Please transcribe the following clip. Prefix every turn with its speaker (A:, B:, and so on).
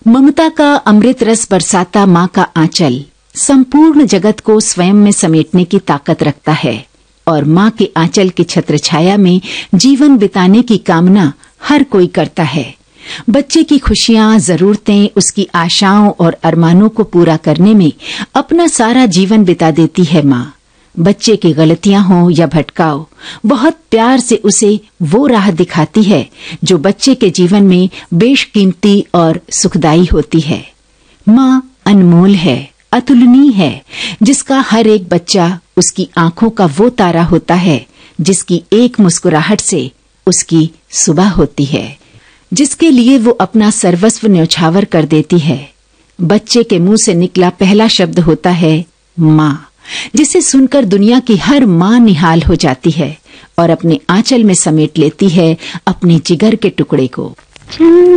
A: ममता का अमृत रस बरसाता माँ का आंचल संपूर्ण जगत को स्वयं में समेटने की ताकत रखता है और माँ के आंचल की छत्र छाया में जीवन बिताने की कामना हर कोई करता है। बच्चे की खुशियां, जरूरतें, उसकी आशाओं और अरमानों को पूरा करने में अपना सारा जीवन बिता देती है माँ। बच्चे की गलतियां हों या भटकाव, बहुत प्यार से उसे वो राह दिखाती है जो बच्चे के जीवन में बेशकीमती और सुखदायी होती है। माँ अनमोल है, अतुलनीय है, जिसका हर एक बच्चा उसकी आंखों का वो तारा होता है जिसकी एक मुस्कुराहट से उसकी सुबह होती है, जिसके लिए वो अपना सर्वस्व न्यौछावर कर देती है। बच्चे के मुंह से निकला पहला शब्द होता है माँ, जिसे सुनकर दुनिया की हर माँ निहाल हो जाती है और अपने आंचल में समेट लेती है अपने जिगर के टुकड़े को।
B: चंदा